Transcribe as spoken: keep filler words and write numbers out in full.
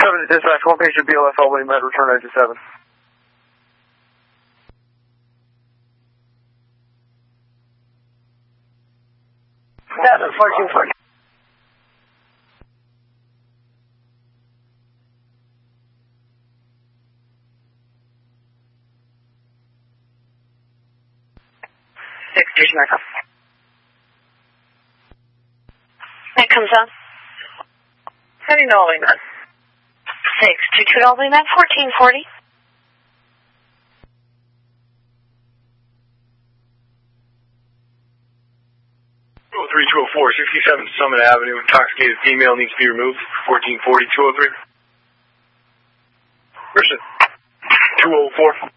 seven to dispatch, one patient B L S elbow med, return exit seven. seven, fourteen forty. Six, station back up. That comes up. Heading to Albany Med. Six, two two Albany Med, fourteen forty. oh three two oh four, sixty-seven Summit Avenue, intoxicated female needs to be removed, fourteen forty, two oh three. Person, two oh four.